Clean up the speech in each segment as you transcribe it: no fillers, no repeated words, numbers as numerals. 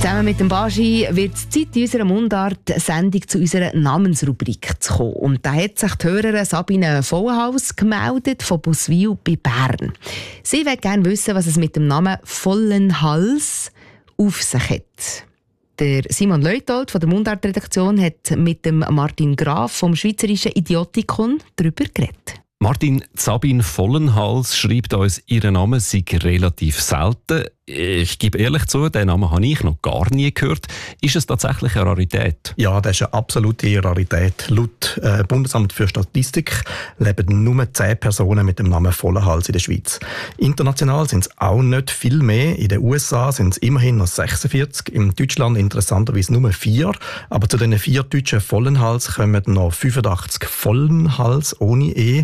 Zusammen mit dem Baschi wird es Zeit, in unserer Mundart-Sendung zu unserer Namensrubrik zu kommen. Und da hat sich die Hörerin Sabine Vollenhals gemeldet von Buswil bei Bern. Sie will gerne wissen, was es mit dem Namen Vollenhals auf sich hat. Der Simon Leuthold von der Mundart-Redaktion hat mit dem Martin Graf vom Schweizerischen Idiotikon darüber geredet. Martin, Sabine Vollenhals schreibt uns, ihr Name sei relativ selten. Ich gebe ehrlich zu, den Namen habe ich noch gar nie gehört. Ist es tatsächlich eine Rarität? Ja, das ist eine absolute Rarität. Laut Bundesamt für Statistik leben nur 10 Personen mit dem Namen Vollenhals in der Schweiz. International sind es auch nicht viel mehr. In den USA sind es immerhin noch 46. In Deutschland interessanterweise nur 4. Aber zu diesen 4 deutschen Vollenhals kommen noch 85 Vollenhals ohne E,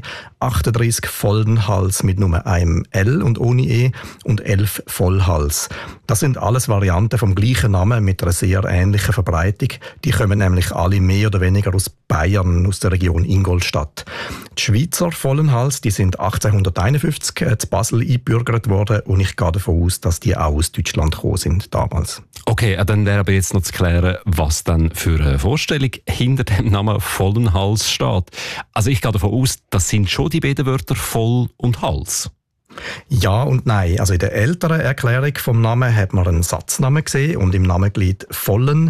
38 Vollenhals mit nur einem L und ohne E und 11 Vollhals. Das sind alles Varianten vom gleichen Namen mit einer sehr ähnlichen Verbreitung. Die kommen nämlich alle mehr oder weniger aus Bayern, aus der Region Ingolstadt. Die Schweizer Vollenhals, die sind 1851 in Basel eingebürgert worden und ich gehe davon aus, dass die auch aus Deutschland gekommen sind damals. Okay, dann wäre aber jetzt noch zu klären, was dann für eine Vorstellung hinter dem Namen Vollenhals steht. Also ich gehe davon aus, das sind schon die beiden Wörter Voll und Hals. Ja und nein. Also in der älteren Erklärung vom Namen hat man einen Satznamen gesehen und im Namenglied Vollen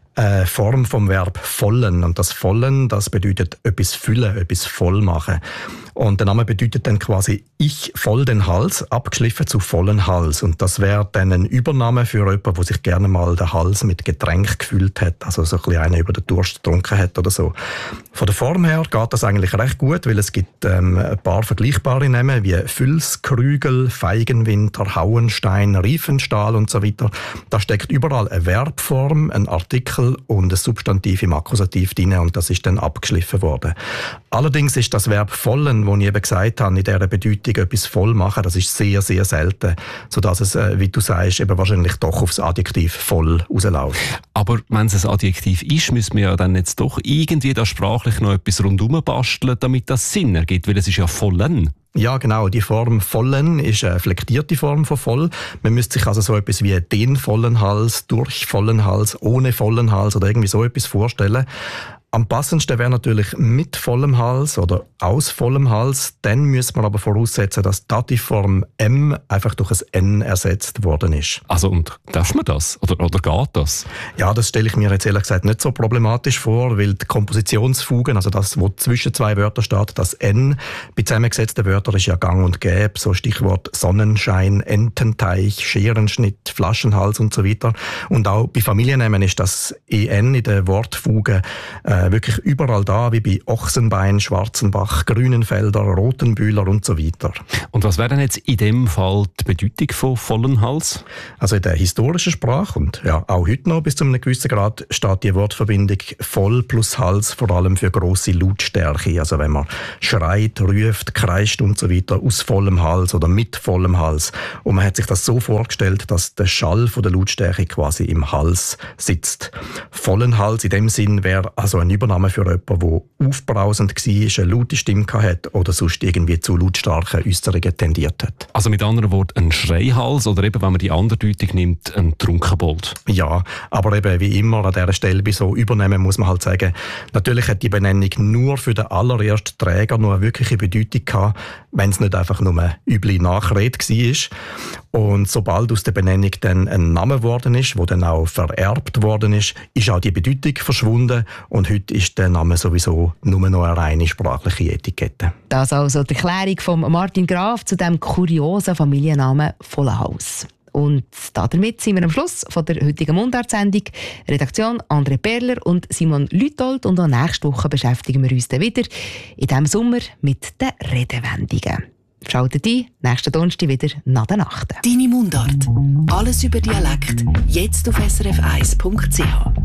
Form vom Verb vollen. Und das Vollen, das bedeutet etwas füllen, etwas voll machen. Und der Name bedeutet dann quasi ich voll den Hals, abgeschliffen zu vollen Hals. Und das wäre dann ein Übername für jemanden, der sich gerne mal den Hals mit Getränk gefüllt hat. Also so ein bisschen einer über den Durst getrunken hat oder so. Von der Form her geht das eigentlich recht gut, weil es gibt ein paar vergleichbare Namen wie Füls, Krügel, Feigenwinter, Hauenstein, Riefenstahl und so weiter. Da steckt überall eine Verbform, ein Artikel und ein Substantiv im Akkusativ drin und das ist dann abgeschliffen worden. Allerdings ist das Verb vollen, das ich eben gesagt habe, in dieser Bedeutung etwas voll machen, das ist sehr, sehr selten, sodass es, wie du sagst, eben wahrscheinlich doch aufs Adjektiv voll rausläuft. Aber wenn es ein Adjektiv ist, müssen wir ja dann jetzt doch irgendwie da sprachlich noch etwas rundherum basteln, damit das Sinn ergibt, weil es ist ja vollen. Ja, genau. Die Form vollen ist eine flektierte Form von voll. Man müsste sich also so etwas wie den vollen Hals, durch vollen Hals, ohne vollen Hals oder irgendwie so etwas vorstellen. Am passendsten wäre natürlich mit vollem Hals oder aus vollem Hals. Dann müsste man aber voraussetzen, dass die Dativform M einfach durch ein N ersetzt worden ist. Also und darf man das? Oder geht das? Ja, das stelle ich mir jetzt ehrlich gesagt nicht so problematisch vor, weil die Kompositionsfugen, also das, was zwischen 2 Wörtern steht, das N, bei zusammengesetzten Wörtern ist ja gang und gäbe. So Stichwort Sonnenschein, Ententeich, Scherenschnitt, Flaschenhals und so weiter. Und auch bei Familiennamen ist das EN in der Wortfuge wirklich überall da, wie bei Ochsenbein, Schwarzenbach, Grünenfelder, Rotenbühler und so weiter. Und was wäre denn jetzt in dem Fall die Bedeutung von vollen Hals? Also in der historischen Sprache und ja auch heute noch bis zu einem gewissen Grad steht die Wortverbindung voll plus Hals vor allem für grosse Lautstärke. Also wenn man schreit, ruft, kreischt und so weiter aus vollem Hals oder mit vollem Hals. Und man hat sich das so vorgestellt, dass der Schall von der Lautstärke quasi im Hals sitzt. Vollen Hals in dem Sinn wäre also ein Übername für jemanden, der aufbrausend war, eine laute Stimme hatte oder sonst irgendwie zu lautstarken Äußerungen tendiert hat. Also mit anderen Worten ein Schreihals oder eben, wenn man die andere Deutung nimmt, ein Trunkenbold. Ja, aber eben wie immer an dieser Stelle bei so Übernehmen muss man halt sagen, natürlich hat die Benennung nur für den allerersten Träger noch eine wirkliche Bedeutung gehabt, wenn es nicht einfach nur eine üble Nachrede war. Und sobald aus der Benennung dann ein Name geworden ist, der dann auch vererbt worden ist auch die Bedeutung verschwunden und heute ist der Name sowieso nur noch eine reine sprachliche Etikette. Das also die Erklärung von Martin Graf zu dem kuriosen Familiennamen Vollenhals. Und damit sind wir am Schluss von der heutigen Mundart-Sendung. Redaktion André Perler und Simon Leuthold. Und auch nächste Woche beschäftigen wir uns dann wieder in diesem Sommer mit den Redewendungen. Schaltet ein, nächsten Donnerstag wieder nach der Nacht. Deine Mundart. Alles über Dialekt. Jetzt auf srf1.ch.